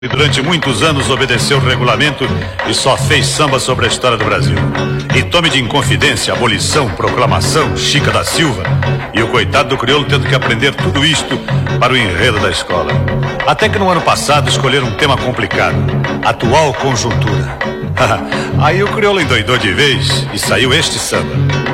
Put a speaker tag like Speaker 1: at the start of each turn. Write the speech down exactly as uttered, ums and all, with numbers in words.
Speaker 1: E durante muitos anos obedeceu o regulamento e só fez samba sobre a história do Brasil. E tome de Inconfidência, Abolição, Proclamação, Chica da Silva. E o coitado do crioulo tendo que aprender tudo isto para o enredo da escola. Até que no ano passado escolheram um tema complicado: atual conjuntura. Aí o crioulo endoidou de vez e saiu este samba.